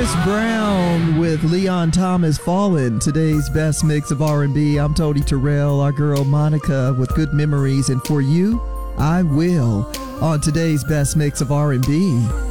Chris Brown with Leon Thomas, Fallen. Today's best mix of R&B. I'm Tony Terrell, our girl Monica with Good Memories, and for you, I Will. On today's best mix of R&B,